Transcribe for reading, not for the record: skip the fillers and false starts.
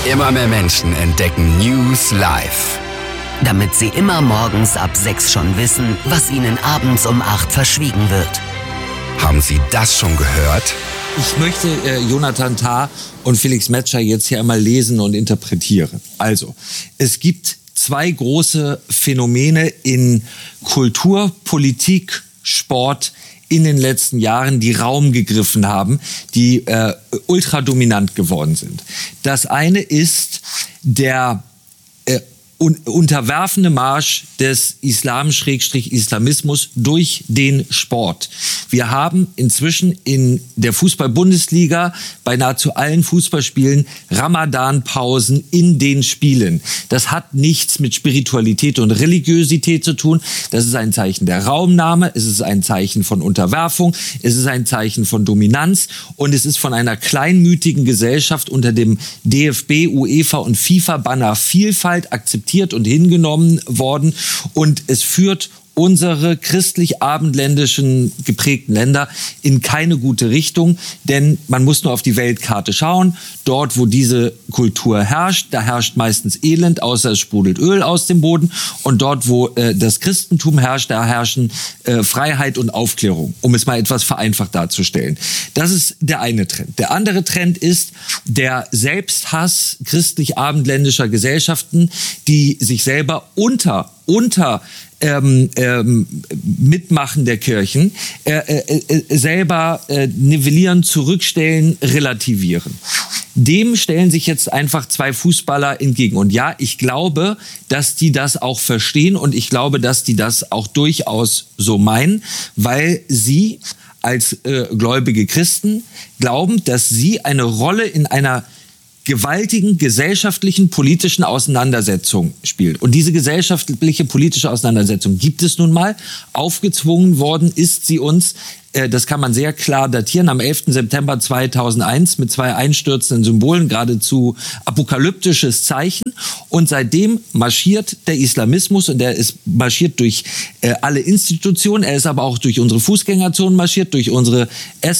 Immer mehr Menschen entdecken News live. Damit sie immer morgens ab 6 schon wissen, was ihnen abends um 8 verschwiegen wird. Haben Sie das schon gehört? Ich möchte Jonathan Tah und Felix Metscher jetzt hier einmal lesen und interpretieren. Also, es gibt zwei große Phänomene in Kultur, Politik, Sport in den letzten Jahren, die Raum gegriffen haben, die ultradominant geworden sind. Das eine ist der unterwerfende Marsch des Islam/Islamismus durch den Sport. Wir haben inzwischen in der Fußball-Bundesliga bei nahezu allen Fußballspielen Ramadan-Pausen in den Spielen. Das hat nichts mit Spiritualität und Religiosität zu tun. Das ist ein Zeichen der Raumnahme, es ist ein Zeichen von Unterwerfung, es ist ein Zeichen von Dominanz und es ist von einer kleinmütigen Gesellschaft unter dem DFB, UEFA und FIFA-Banner Vielfalt akzeptiert und hingenommen worden und es führt unsere christlich-abendländischen geprägten Länder in keine gute Richtung, denn man muss nur auf die Weltkarte schauen. Dort, wo diese Kultur herrscht, da herrscht meistens Elend, außer es sprudelt Öl aus dem Boden. Und dort, wo das Christentum herrscht, da herrschen Freiheit und Aufklärung, um es mal etwas vereinfacht darzustellen. Das ist der eine Trend. Der andere Trend ist der Selbsthass christlich-abendländischer Gesellschaften, die sich selber unter Mitmachen der Kirchen selber nivellieren, zurückstellen, relativieren. Dem stellen sich jetzt einfach zwei Fußballer entgegen. Und ja, ich glaube, dass die das auch verstehen und ich glaube, dass die das auch durchaus so meinen, weil sie als gläubige Christen glauben, dass sie eine Rolle in einer gewaltigen gesellschaftlichen, politischen Auseinandersetzung spielt. Und diese gesellschaftliche, politische Auseinandersetzung gibt es nun mal. Aufgezwungen worden ist sie uns, das kann man sehr klar datieren, am 11. September 2001 mit 2 einstürzenden Symbolen, geradezu apokalyptisches Zeichen. Und seitdem marschiert der Islamismus und er ist marschiert durch alle Institutionen, er ist aber auch durch unsere Fußgängerzonen marschiert, durch unsere